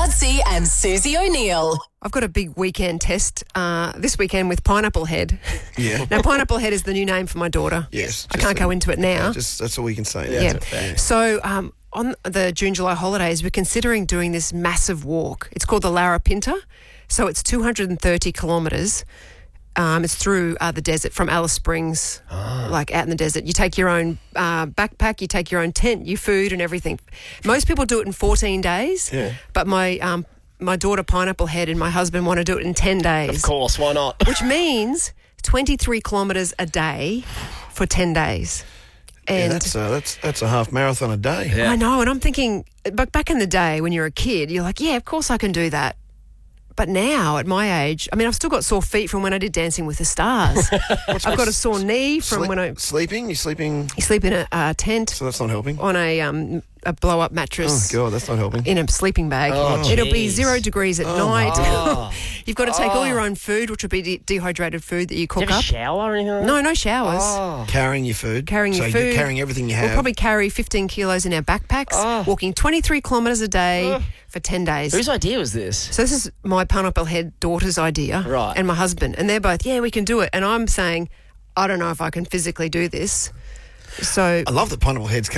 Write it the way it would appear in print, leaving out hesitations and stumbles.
Madsy and Susie O'Neill. I've got a big weekend test this weekend with Pineapple Head. Yeah. Now, Pineapple Head is the new name for my daughter. Yes. I can't go into it now. That's all we can say. Yeah. So on the June-July holidays, we're considering doing this massive walk. It's called the Larapinta. So it's 230 kilometres. It's through the desert from Alice Springs, like out in the desert. You take your own backpack, you take your own tent, your food and everything. Most people do it in 14 days, but my daughter Pineapple Head and my husband want to do it in 10 days. Of course, why not? Which means 23 kilometres a day for 10 days. And that's a half marathon a day. Yeah. I know, and I'm thinking, but back in the day when you're a kid, you're like, yeah, of course I can do that. But now, at my age, I mean, I've still got sore feet from when I did Dancing with the Stars. I've got a sore knee from when I... Sleeping? You're sleeping... You sleep in a tent. So that's not helping? On a blow-up mattress. Oh, God, that's not helping. In a sleeping bag. Oh, it'll be geez. 0 degrees at night. Oh. You've got to take all your own food, which will be dehydrated food that you cook Do you have up. a shower or anything like that? No showers. Oh. Carrying your food. Carrying your So food. you're carrying everything you have. We'll probably carry 15 kilos in our backpacks, walking 23 kilometres a day for 10 days. Whose idea was this? So this is my Pineapple Head daughter's idea, Right. and my husband, and they're both, yeah, we can do it. And I'm saying, I don't know if I can physically do this. So I love that Pineapple Head's